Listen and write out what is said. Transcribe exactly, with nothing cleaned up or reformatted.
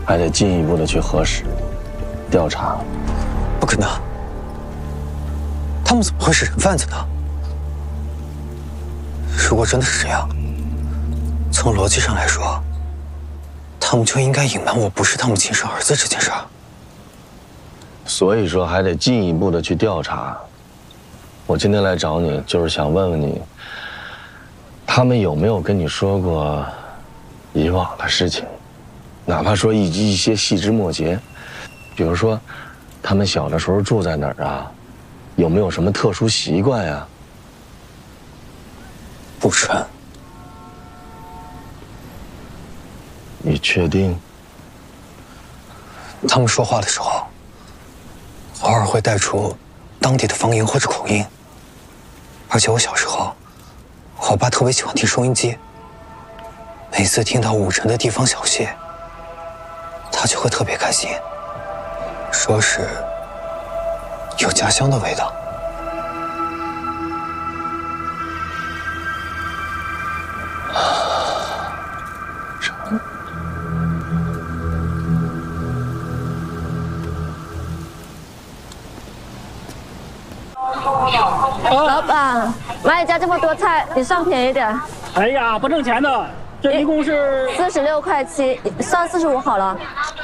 还得进一步的去核实、调查。 不可能，他们怎么会是人贩子呢？如果真的是这样，从逻辑上来说，他们就应该隐瞒我不是他们亲生儿子这件事儿。 所以说，还得进一步的去调查。我今天来找你，就是想问问你，他们有没有跟你说过以往的事情，哪怕说一一些细枝末节，比如说，他们小的时候住在哪儿啊，有没有什么特殊习惯呀？ 不成。 你确定？ 他们说话的时候，偶尔会带出当地的方言或者口音。而且我小时候，我爸特别喜欢听收音机，每次听到武城的地方小戏，他就会特别开心，说是有家乡的味道。 老板，蚂蚁家这么多菜，你算便宜点。 哎呀，不挣钱的，这一共是四十六块七，算四十五好了。